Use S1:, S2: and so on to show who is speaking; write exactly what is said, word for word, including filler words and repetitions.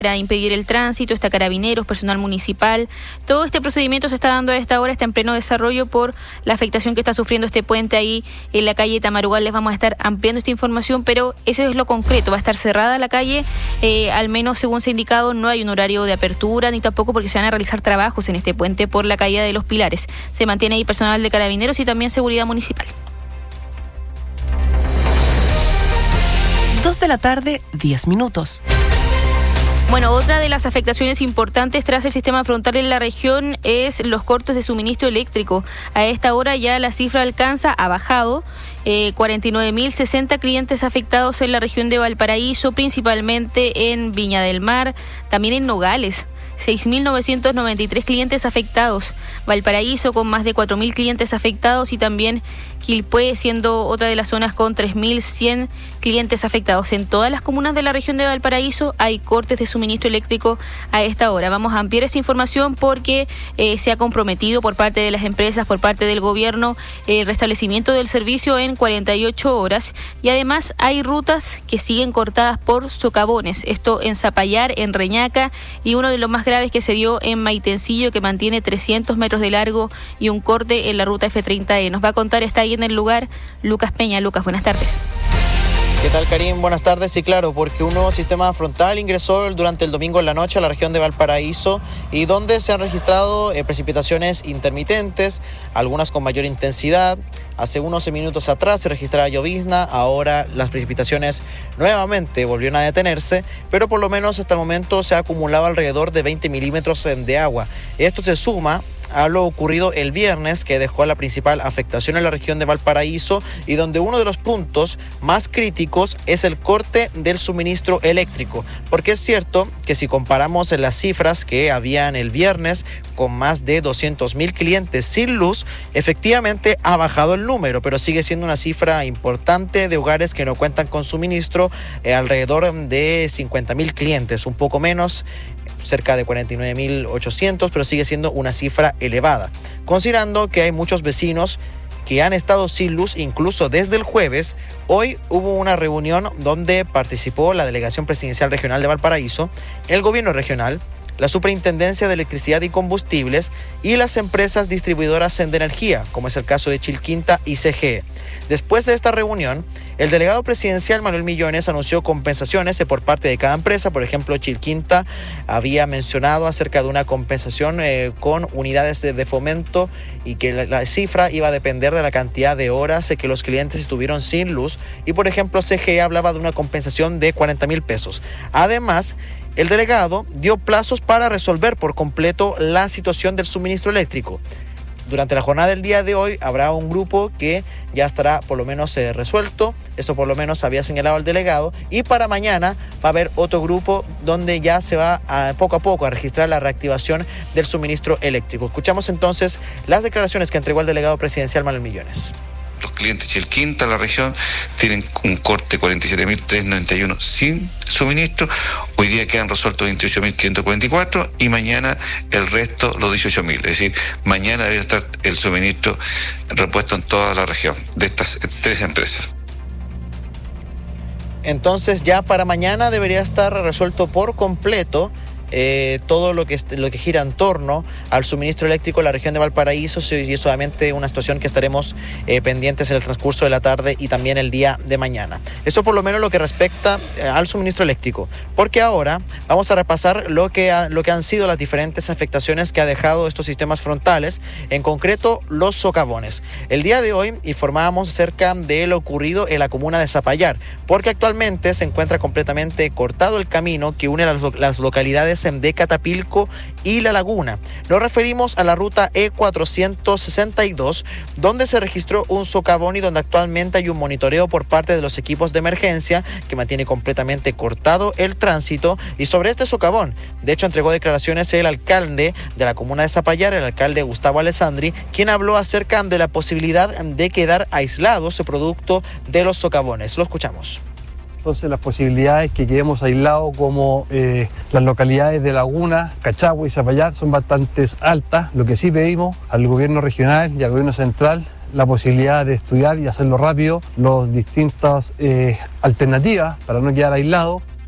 S1: para impedir el tránsito, está Carabineros, personal municipal. Todo este procedimiento se está dando a esta hora, está en pleno desarrollo por la afectación que está sufriendo este puente ahí en la calle Tamarugal. Les vamos a estar ampliando esta información, pero eso es lo concreto, va a estar cerrada la calle, eh, al menos según se ha indicado, no hay un horario de apertura, ni tampoco porque se van a realizar trabajos en este puente por la caída de los pilares. Se mantiene ahí personal de Carabineros y también seguridad municipal.
S2: Dos de la tarde, diez minutos.
S1: Bueno, otra de las afectaciones importantes tras el sistema frontal en la región es los cortes de suministro eléctrico. A esta hora ya la cifra alcanza, ha bajado, eh, cuarenta y nueve mil sesenta clientes afectados en la región de Valparaíso, principalmente en Viña del Mar, también en Nogales. seis mil novecientos noventa y tres clientes afectados, Valparaíso con más de cuatro mil clientes afectados y también Quilpué siendo otra de las zonas con tres mil cien clientes afectados. En todas las comunas de la región de Valparaíso hay cortes de suministro eléctrico a esta hora. Vamos a ampliar esa información porque eh, se ha comprometido por parte de las empresas, por parte del gobierno, el restablecimiento del servicio en cuarenta y ocho horas y además hay rutas que siguen cortadas por socavones. Esto en Zapallar, en Reñaca y uno de los más graves que se dio en Maitencillo, que mantiene trescientos metros de largo y un corte en la ruta F treinta E. Nos va a contar, está ahí en el lugar, Lucas Peña. Lucas, buenas tardes.
S3: ¿Qué tal, Karim? Buenas tardes. Sí, claro, porque un nuevo sistema frontal ingresó durante el domingo en la noche a la región de Valparaíso y donde se han registrado eh, precipitaciones intermitentes, algunas con mayor intensidad. Hace unos minutos atrás se registraba llovizna, ahora las precipitaciones nuevamente volvieron a detenerse, pero por lo menos hasta el momento se ha acumulado alrededor de veinte milímetros de agua. Esto se suma a lo ocurrido el viernes, que dejó la principal afectación en la región de Valparaíso y donde uno de los puntos más críticos es el corte del suministro eléctrico, porque es cierto que si comparamos las cifras que habían el viernes con más de doscientos mil clientes sin luz, efectivamente ha bajado el número, pero sigue siendo una cifra importante de hogares que no cuentan con suministro, eh, alrededor de cincuenta mil clientes, un poco menos, cerca de cuarenta y nueve mil ochocientos, pero sigue siendo una cifra elevada, considerando que hay muchos vecinos que han estado sin luz incluso desde el jueves. Hoy hubo una reunión donde participó la Delegación Presidencial Regional de Valparaíso, el Gobierno Regional, la Superintendencia de Electricidad y Combustibles y las empresas distribuidoras de energía, como es el caso de Chilquinta y C G E. Después de esta reunión, el delegado presidencial Manuel Millones anunció compensaciones por parte de cada empresa. Por ejemplo, Chilquinta había mencionado acerca de una compensación eh, con unidades de, de fomento y que la, la cifra iba a depender de la cantidad de horas eh, que los clientes estuvieron sin luz. Y por ejemplo, C G E hablaba de una compensación de cuarenta mil pesos. Además, el delegado dio plazos para resolver por completo la situación del suministro eléctrico. Durante la jornada del día de hoy habrá un grupo que ya estará por lo menos eh, resuelto, eso por lo menos había señalado el delegado, y para mañana va a haber otro grupo donde ya se va a, poco a poco a registrar la reactivación del suministro eléctrico. Escuchamos entonces las declaraciones que entregó el delegado presidencial Manuel Millones.
S4: Los clientes Chilquinta, la región, tienen un corte cuarenta y siete mil trescientos noventa y uno sin suministro. Hoy día quedan resueltos veintiocho mil quinientos cuarenta y cuatro y mañana el resto, los dieciocho mil. Es decir, mañana debería estar el suministro repuesto en toda la región de estas tres empresas.
S3: Entonces ya para mañana debería estar resuelto por completo Eh, todo lo que, lo que gira en torno al suministro eléctrico en la región de Valparaíso, y es solamente una situación que estaremos eh, pendientes en el transcurso de la tarde y también el día de mañana. Eso por lo menos lo que respecta eh, al suministro eléctrico, porque ahora vamos a repasar lo que, ha, lo que han sido las diferentes afectaciones que ha dejado estos sistemas frontales, en concreto los socavones. El día de hoy informábamos acerca de lo ocurrido en la comuna de Zapallar, porque actualmente se encuentra completamente cortado el camino que une las, las localidades de Catapilco y La Laguna. Nos referimos a la ruta E cuatrocientos sesenta y dos, donde se registró un socavón y donde actualmente hay un monitoreo por parte de los equipos de emergencia que mantiene completamente cortado el tránsito. Y sobre este socavón, de hecho, entregó declaraciones el alcalde de la comuna de Zapallar, el alcalde Gustavo Alessandri, quien habló acerca de la posibilidad de quedar aislados producto de los socavones. Lo escuchamos.
S5: Entonces las posibilidades que quedemos aislados como eh, las localidades de Laguna, Cachagua y Zapallar son bastante altas. Lo que sí pedimos al gobierno regional y al gobierno central la posibilidad de estudiar y hacerlo rápido, las distintas eh, alternativas para no quedar aislados.